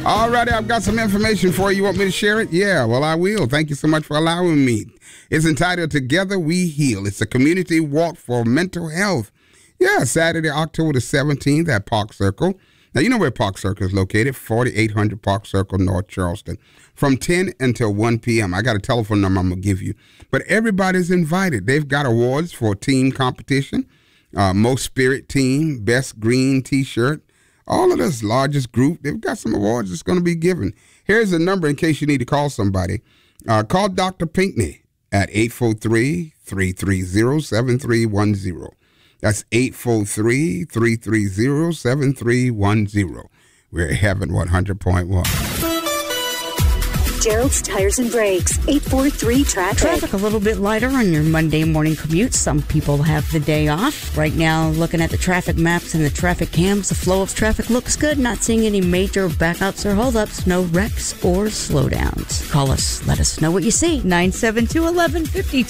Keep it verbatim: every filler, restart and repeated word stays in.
All righty, I've got some information for you. You want me to share it? Yeah, well, I will. Thank you so much for allowing me. It's entitled Together We Heal. It's a community walk for mental health. Yeah, Saturday, October the seventeenth at Park Circle. Now, you know where Park Circle is located, forty-eight hundred Park Circle, North Charleston, from ten until one p.m. I got a telephone number I'm going to give you. But everybody's invited. They've got awards for team competition, uh, most spirit team, best green T-shirt. All of this largest group, they've got some awards that's going to be given. Here's a number in case you need to call somebody. Uh, call Doctor Pinckney at eight four three, three three zero, seven three one zero. That's eight four three, three three zero, seven three one zero. We're at Heaven one hundred point one. Gerald's Tires and Brakes, eight four three traffic. Traffic a little bit lighter on your Monday morning commute. Some people have the day off. Right now, looking at the traffic maps and the traffic cams, the flow of traffic looks good. Not seeing any major backups or holdups. No wrecks or slowdowns. Call us. Let us know what you see. nine seven two, one one five two.